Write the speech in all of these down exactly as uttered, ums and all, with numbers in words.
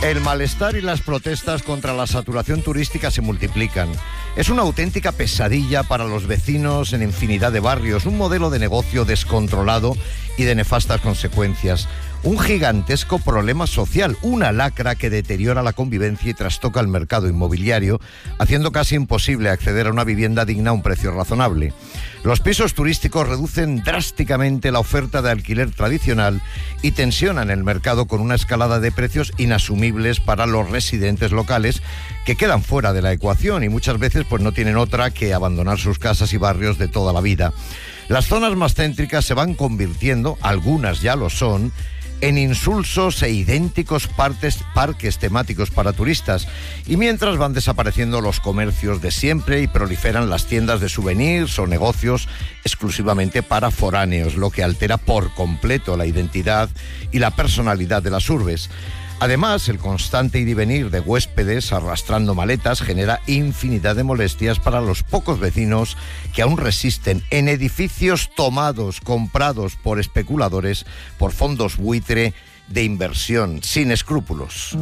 El malestar y las protestas contra la saturación turística se multiplican. Es una auténtica pesadilla para los vecinos en infinidad de barrios, un modelo de negocio descontrolado y de nefastas consecuencias. Un gigantesco problema social, una lacra que deteriora la convivencia y trastoca el mercado inmobiliario, haciendo casi imposible acceder a una vivienda digna a un precio razonable. Los pisos turísticos reducen drásticamente la oferta de alquiler tradicional y tensionan el mercado con una escalada de precios inasumibles para los residentes locales que quedan fuera de la ecuación y muchas veces pues no tienen otra que abandonar sus casas y barrios de toda la vida. Las zonas más céntricas se van convirtiendo, algunas ya lo son, en insulsos e idénticos partes, parques temáticos para turistas, y mientras van desapareciendo los comercios de siempre y proliferan las tiendas de souvenirs o negocios exclusivamente para foráneos, lo que altera por completo la identidad y la personalidad de las urbes. Además, el constante ir y venir de huéspedes arrastrando maletas genera infinidad de molestias para los pocos vecinos que aún resisten en edificios tomados, comprados por especuladores, por fondos buitre de inversión, sin escrúpulos.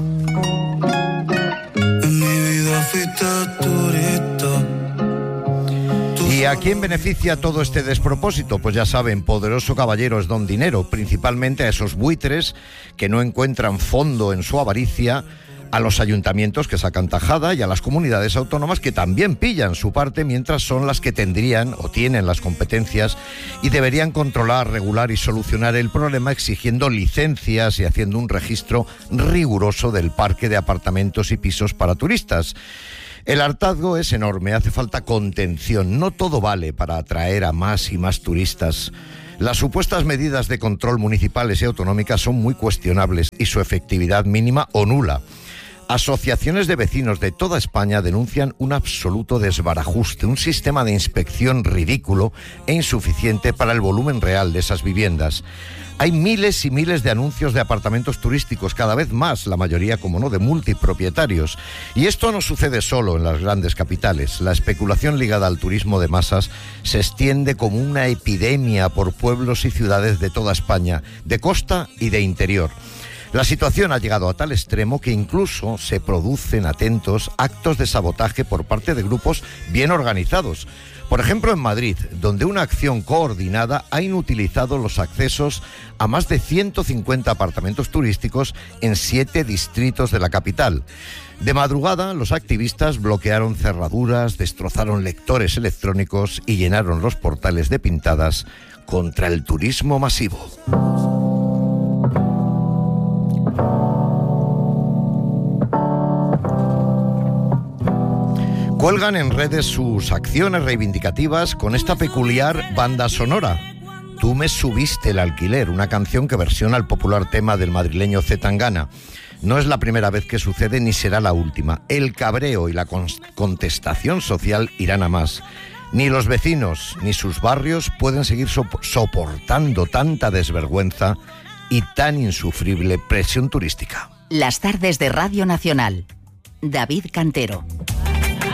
En mi vida fuiste turista. ¿Y a quién beneficia todo este despropósito? Pues ya saben, poderoso caballero es don dinero, principalmente a esos buitres que no encuentran fondo en su avaricia, a los ayuntamientos que sacan tajada y a las comunidades autónomas que también pillan su parte mientras son las que tendrían o tienen las competencias y deberían controlar, regular y solucionar el problema exigiendo licencias y haciendo un registro riguroso del parque de apartamentos y pisos para turistas. El hartazgo es enorme, hace falta contención, no todo vale para atraer a más y más turistas. Las supuestas medidas de control municipales y autonómicas son muy cuestionables y su efectividad mínima o nula. Asociaciones de vecinos de toda España denuncian un absoluto desbarajuste, un sistema de inspección ridículo e insuficiente para el volumen real de esas viviendas. Hay miles y miles de anuncios de apartamentos turísticos, cada vez más, la mayoría, como no, de multipropietarios. Y esto no sucede solo en las grandes capitales. La especulación ligada al turismo de masas se extiende como una epidemia por pueblos y ciudades de toda España, de costa y de interior. La situación ha llegado a tal extremo que incluso se producen, atentos, actos de sabotaje por parte de grupos bien organizados. Por ejemplo, en Madrid, donde una acción coordinada ha inutilizado los accesos a más de ciento cincuenta apartamentos turísticos en siete distritos de la capital. De madrugada, los activistas bloquearon cerraduras, destrozaron lectores electrónicos y llenaron los portales de pintadas contra el turismo masivo. Cuelgan en redes sus acciones reivindicativas con esta peculiar banda sonora. Tú me subiste el alquiler, una canción que versiona el popular tema del madrileño C. Tangana. No es la primera vez que sucede ni será la última. El cabreo y la contestación social irán a más. Ni los vecinos ni sus barrios pueden seguir sop- soportando tanta desvergüenza y tan insufrible presión turística. Las tardes de Radio Nacional. David Cantero.